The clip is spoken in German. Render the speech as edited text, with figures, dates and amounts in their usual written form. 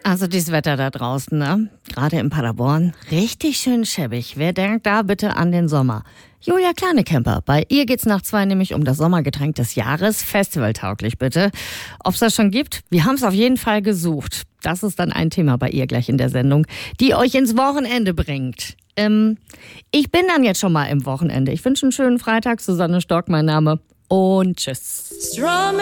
Also dieses Wetter da draußen, ne? Gerade in Paderborn, richtig schön schäbig. Wer denkt da bitte an den Sommer? Julia Kleinekämper, bei ihr geht's nach 2 nämlich um das Sommergetränk des Jahres. Festivaltauglich bitte. Ob's das schon gibt? Wir haben's auf jeden Fall gesucht. Das ist dann ein Thema bei ihr gleich in der Sendung, die euch ins Wochenende bringt. Ich bin dann jetzt schon mal im Wochenende. Ich wünsche einen schönen Freitag. Susanne Stork, mein Name. Und tschüss.